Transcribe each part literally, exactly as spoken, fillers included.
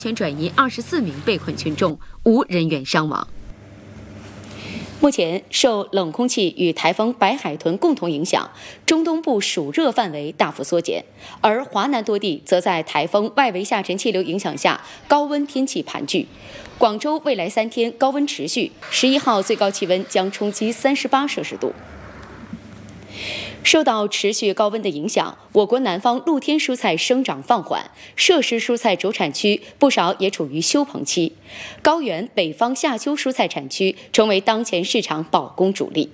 全转移二十四名被困群众，无人员伤亡。目前，受冷空气与台风白海豚共同影响，中东部暑热范围大幅缩减，而华南多地则在台风外围下沉气流影响下，高温天气盘踞。广州未来三天高温持续，十一号最高气温将冲击三十八摄氏度。受到持续高温的影响，我国南方露天蔬菜生长放缓，设施蔬菜主产区不少也处于休棚期。高原北方夏秋蔬菜产区成为当前市场保供主力。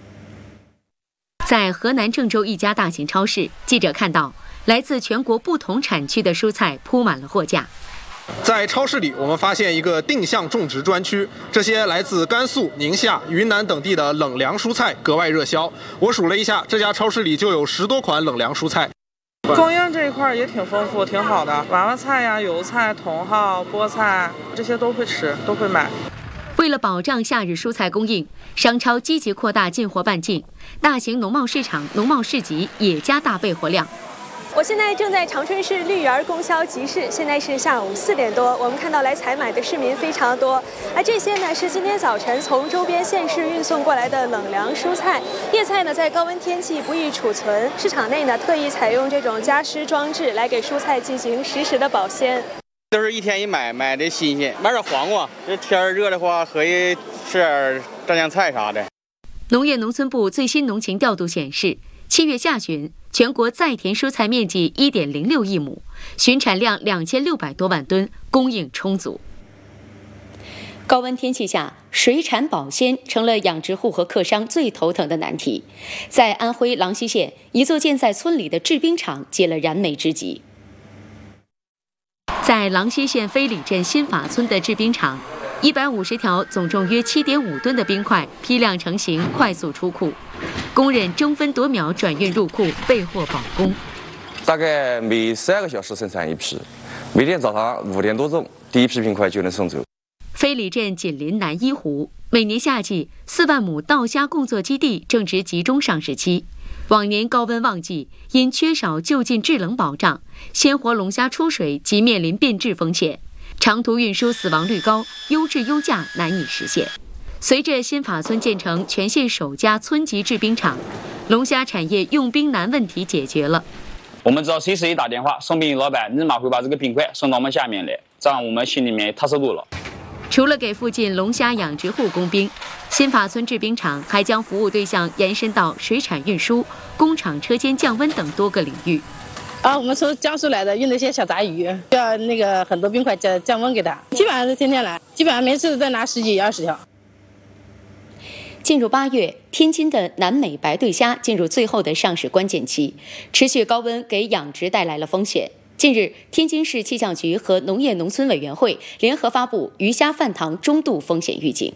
在河南郑州一家大型超市，记者看到来自全国不同产区的蔬菜铺满了货架。 在超市里，我们发现一个定向种植专区，这些来自甘肃、宁夏、云南等地的冷凉蔬菜格外热销。我数了一下，这家超市里就有十多款冷凉蔬菜。 供应这一块也挺丰富，挺好的。娃娃菜呀、油菜、茼蒿、菠菜，这些都会吃，都会买。 为了保障夏日蔬菜供应，商超积极扩大进货半径，大型农贸市场、农贸市集也加大备货量。 我现在正在长春市绿园供销集市，现在是下午四点多，我们看到来采买的市民非常多。而这些呢是今天早晨从周边县市运送过来的冷凉蔬菜，叶菜呢在高温天气不易储存，市场内呢特意采用这种加湿装置来给蔬菜进行实时的保鲜。 都是一天一买，买的新鲜，买点黄瓜，这天热的话可以吃点蘸酱菜啥的。 农业农村部最新农情调度显示，七月下旬，全国在田蔬菜面积 一点零六亿亩，巡产量两千六百多万吨，供应充足。高温天气下，水产保鲜成了养殖户和客商最头疼的难题。在安徽郎溪县，一座建在村里的制冰厂解了燃眉之急。在郎溪县飞里镇新法村的制冰厂，一百五十条总重约 七点五吨的冰块批量成型，快速出库。工人争分夺秒转运入库，备货保供。 大概每三个小时生产一批，每天早上五点多钟，第一批冰块就能送走。 飞里镇紧邻南一湖，每年夏季，四万亩稻虾供作基地正值集中上市期。往年高温旺季，因缺少就近制冷保障，鲜活龙虾出水即面临变质风险，长途运输死亡率高，优质优价难以实现。随着新法村建成全县首家村级制冰厂，龙虾产业用冰难问题解决了。 我们只要随时一打电话，送冰老板立马会把这个冰块送到我们下面来，这样我们心里面踏实多了。 除了给附近龙虾养殖户供冰，新法村制冰厂还将服务对象延伸到水产运输、工厂车间降温等多个领域。 啊，我们从江苏来的，运那些小杂鱼，要那个很多冰块降降温给他，基本上是天天来，基本上每次都在拿十几二十条。 进入八月，天津的南美白对虾进入最后的上市关键期，持续高温给养殖带来了风险。近日，天津市气象局和农业农村委员会联合发布鱼虾饭塘中度风险预警。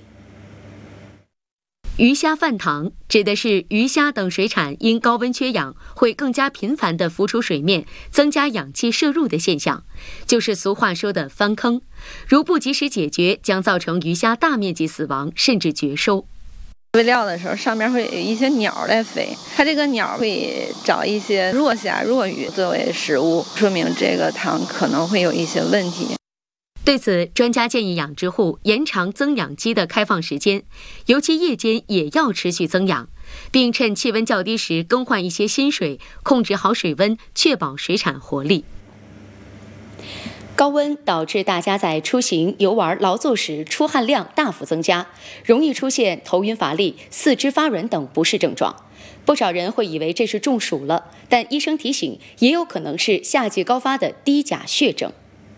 鱼虾饭塘指的是鱼虾等水产因高温缺氧会更加频繁地浮出水面，增加氧气摄入的现象，就是俗话说的翻坑。如不及时解决，将造成鱼虾大面积死亡甚至绝收。 喂料的时候，上面会有一些鸟在飞，它这个鸟会找一些弱虾、弱鱼作为食物，说明这个塘可能会有一些问题。 对此，专家建议养殖户延长增氧机的开放时间，尤其夜间也要持续增氧，并趁气温较低时更换一些新水，控制好水温，确保水产活力。高温导致大家在出行、游玩、劳作时出汗量大幅增加，容易出现头晕乏力、四肢发软等不适症状。不少人会以为这是中暑了，但医生提醒，也有可能是夏季高发的低钾血症。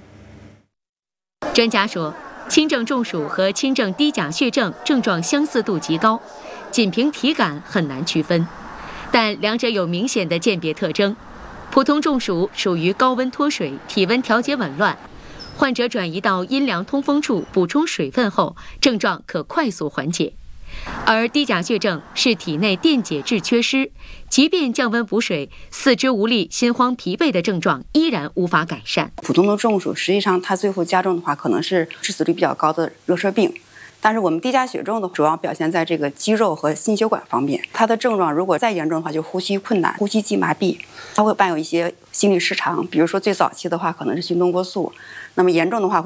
专家说，轻症中暑和轻症低钾血症症状相似度极高，仅凭体感很难区分，但两者有明显的鉴别特征。普通中暑属于高温脱水，体温调节紊乱，患者转移到阴凉通风处补充水分后，症状可快速缓解。而低钾血症是体内电解质缺失，即便降温补水，四肢无力、心慌疲惫的症状依然无法改善。 普通的中暑，实际上它最后加重的话，可能是致死率比较高的热射病。但是我们低钾血症的主要表现在这个肌肉和心血管方面，它的症状如果再严重的话，就呼吸困难、呼吸肌麻痹，它会伴有一些心律失常，比如说最早期的话可能是心动过速，那么严重的话会